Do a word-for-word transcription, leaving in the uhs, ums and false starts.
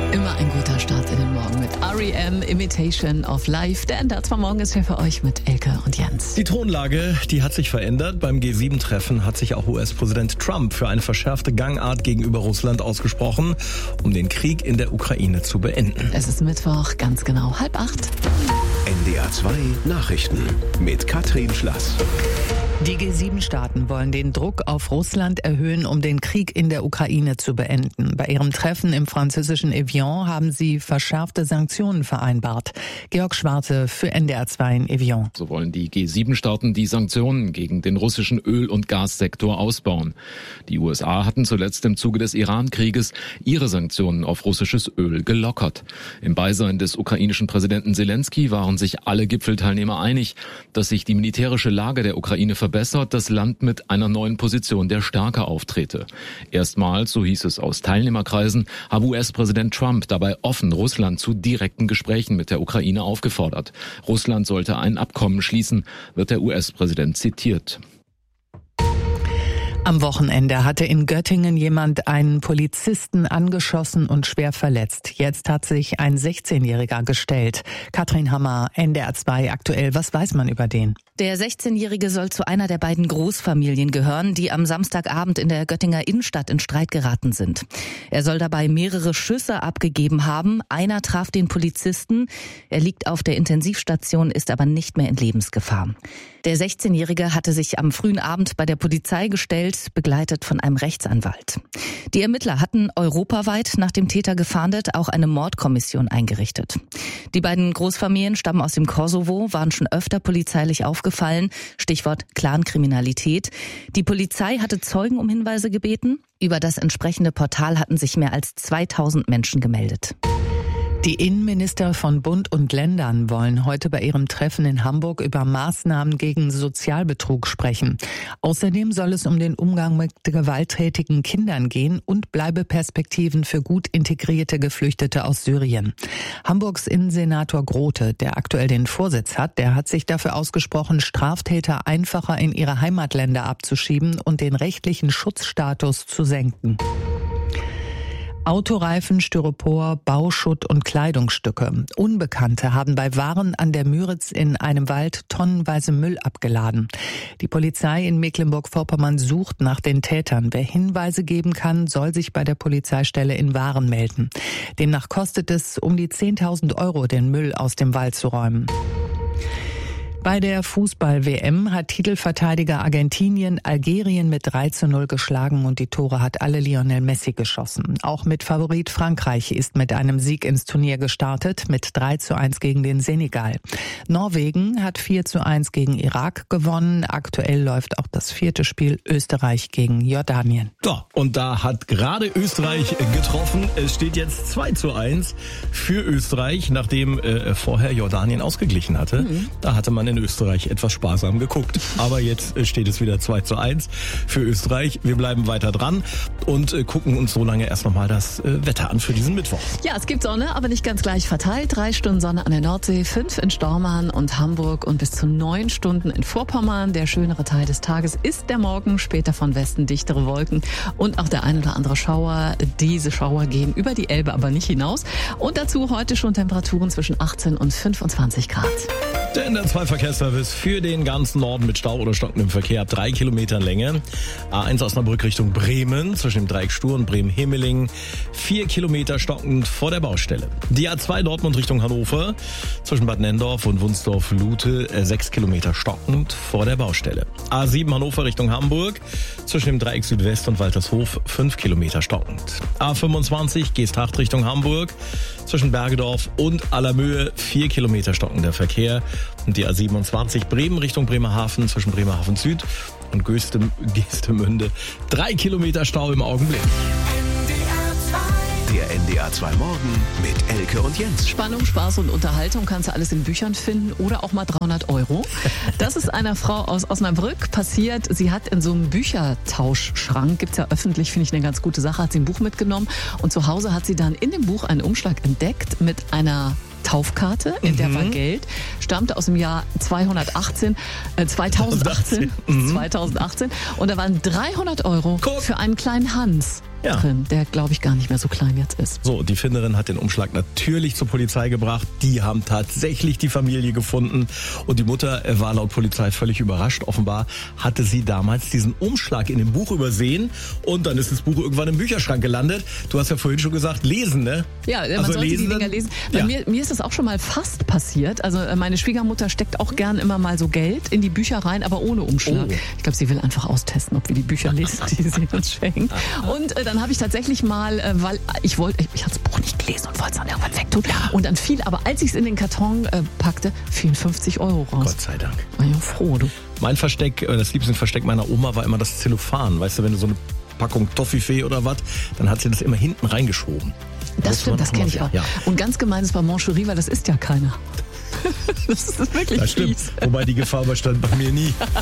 Immer ein guter Start in den Morgen mit R E M, Imitation of Life. Der Ende zwar morgen ist hier für euch mit Elke und Jens. Die Tonlage, die hat sich verändert. Beim G sieben Treffen hat sich auch U S-Präsident Trump für eine verschärfte Gangart gegenüber Russland ausgesprochen, um den Krieg in der Ukraine zu beenden. Es ist Mittwoch, ganz genau halb acht. N D R zwei Nachrichten mit Katrin Schlass. Die G sieben Staaten wollen den Druck auf Russland erhöhen, um den Krieg in der Ukraine zu beenden. Bei ihrem Treffen im französischen Evian haben sie verschärfte Sanktionen vereinbart. Georg Schwarte für N D R zwei in Evian. So wollen die G sieben Staaten die Sanktionen gegen den russischen Öl- und Gassektor ausbauen. Die U S A hatten zuletzt im Zuge des Iran-Krieges ihre Sanktionen auf russisches Öl gelockert. Im Beisein des ukrainischen Präsidenten Zelensky waren sich alle Gipfelteilnehmer einig, dass sich die militärische Lage der Ukraine verbessert, das Land mit einer neuen Position der Stärke auftrete. Erstmals, so hieß es aus Teilnehmerkreisen, habe U S-Präsident Trump dabei offen Russland zu direkten Gesprächen mit der Ukraine aufgefordert. Russland sollte ein Abkommen schließen, wird der U S-Präsident zitiert. Am Wochenende hatte in Göttingen jemand einen Polizisten angeschossen und schwer verletzt. Jetzt hat sich ein sechzehnjähriger gestellt. Katrin Hammer, N D R zwei aktuell. Was weiß man über den? Der sechzehnjährige soll zu einer der beiden Großfamilien gehören, die am Samstagabend in der Göttinger Innenstadt in Streit geraten sind. Er soll dabei mehrere Schüsse abgegeben haben. Einer traf den Polizisten. Er liegt auf der Intensivstation, ist aber nicht mehr in Lebensgefahr. Der sechzehnjährige hatte sich am frühen Abend bei der Polizei gestellt, begleitet von einem Rechtsanwalt. Die Ermittler hatten europaweit nach dem Täter gefahndet, auch eine Mordkommission eingerichtet. Die beiden Großfamilien stammen aus dem Kosovo, waren schon öfter polizeilich aufgefallen, Stichwort Clankriminalität. Die Polizei hatte Zeugen um Hinweise gebeten. Über das entsprechende Portal hatten sich mehr als zweitausend Menschen gemeldet. Die Innenminister von Bund und Ländern wollen heute bei ihrem Treffen in Hamburg über Maßnahmen gegen Sozialbetrug sprechen. Außerdem soll es um den Umgang mit gewalttätigen Kindern gehen und Bleibeperspektiven für gut integrierte Geflüchtete aus Syrien. Hamburgs Innensenator Grote, der aktuell den Vorsitz hat, der hat sich dafür ausgesprochen, Straftäter einfacher in ihre Heimatländer abzuschieben und den rechtlichen Schutzstatus zu senken. Autoreifen, Styropor, Bauschutt und Kleidungsstücke. Unbekannte haben bei Waren an der Müritz in einem Wald tonnenweise Müll abgeladen. Die Polizei in Mecklenburg-Vorpommern sucht nach den Tätern. Wer Hinweise geben kann, soll sich bei der Polizeistelle in Waren melden. Demnach kostet es um die zehntausend Euro, den Müll aus dem Wald zu räumen. Bei der Fußball-W M hat Titelverteidiger Argentinien Algerien mit drei zu null geschlagen und die Tore hat alle Lionel Messi geschossen. Auch mit Favorit Frankreich ist mit einem Sieg ins Turnier gestartet, mit drei zu eins gegen den Senegal. Norwegen hat vier zu eins gegen Irak gewonnen. Aktuell läuft auch das vierte Spiel Österreich gegen Jordanien. So, und da hat gerade Österreich getroffen. Es steht jetzt zwei zu eins für Österreich, nachdem äh, vorher Jordanien ausgeglichen hatte. Mhm. Da hatte man in Österreich etwas sparsam geguckt. Aber jetzt steht es wieder zwei zu eins für Österreich. Wir bleiben weiter dran und gucken uns so lange erst nochmal das Wetter an für diesen Mittwoch. Ja, es gibt Sonne, aber nicht ganz gleich verteilt. Drei Stunden Sonne an der Nordsee, fünf in Stormarn und Hamburg und bis zu neun Stunden in Vorpommern. Der schönere Teil des Tages ist der Morgen, später von Westen dichtere Wolken und auch der ein oder andere Schauer. Diese Schauer gehen über die Elbe, aber nicht hinaus. Und dazu heute schon Temperaturen zwischen achtzehn und fünfundzwanzig Grad. Der N D R zwei Verkehrsservice für den ganzen Norden mit Stau oder stockendem Verkehr ab drei Kilometern Länge. A eins Osnabrück Richtung Bremen, zwischen dem Dreieck Stur und Bremen-Hemeling, vier Kilometer stockend vor der Baustelle. Die A zwei Dortmund Richtung Hannover, zwischen Bad Nenndorf und Wunsdorf-Lute, sechs Kilometer stockend vor der Baustelle. A sieben Hannover Richtung Hamburg, zwischen dem Dreieck Südwest und Waltershof, fünf Kilometer stockend. A fünfundzwanzig Geesthacht Richtung Hamburg, zwischen Bergedorf und Allermöhe, vier Kilometer stockender Verkehr. Und die A siebenundzwanzig Bremen Richtung Bremerhaven, zwischen Bremerhaven Süd und Göstem, Geestemünde, drei Kilometer Stau im Augenblick. Der N D R zwei Morgen mit Elke und Jens. Spannung, Spaß und Unterhaltung kannst du alles in Büchern finden oder auch mal dreihundert Euro. Das ist einer Frau aus Osnabrück passiert. Sie hat in so einem Büchertauschschrank, gibt's ja öffentlich, finde ich eine ganz gute Sache, hat sie ein Buch mitgenommen und zu Hause hat sie dann in dem Buch einen Umschlag entdeckt mit einer Taufkarte, in der war Geld, stammte aus dem Jahr zweihundertachtzehn, äh, zweitausendachtzehn, Mhm. zweitausendachtzehn und da waren dreihundert Euro Guck. für einen kleinen Hans. Ja. drin, der, glaube ich, gar nicht mehr so klein jetzt ist. So, die Finderin hat den Umschlag natürlich zur Polizei gebracht. Die haben tatsächlich die Familie gefunden. Und die Mutter war laut Polizei völlig überrascht. Offenbar hatte sie damals diesen Umschlag in dem Buch übersehen. Und dann ist das Buch irgendwann im Bücherschrank gelandet. Du hast ja vorhin schon gesagt, lesen, ne? Ja, man Also sollte lesen, die Dinger lesen. Bei ja. mir, mir ist das auch schon mal fast passiert. Also meine Schwiegermutter steckt auch gern immer mal so Geld in die Bücher rein, aber ohne Umschlag. Oh. Ich glaube, sie will einfach austesten, ob wir die Bücher lesen, die sie uns schenkt. Und äh, dann habe ich tatsächlich mal, äh, weil ich wollte, ich, ich hatte das Buch nicht gelesen und wollte es dann irgendwann wegtun. Und dann fiel, aber als ich es in den Karton äh, packte, fielen fünfzig Euro raus. Gott sei Dank. War ja froh, du. Mein Versteck, das liebste Versteck meiner Oma war immer das Zellophan. Weißt du, wenn du so eine Packung Toffifee oder was, dann hat sie das immer hinten reingeschoben. Das Wusste stimmt, man das kenne noch ich mal. auch. Ja. Und ganz gemein ist bei Mancherie, weil das ist ja keiner. Das ist wirklich Das stimmt. fies. Wobei die Gefahr bestand bei mir nie.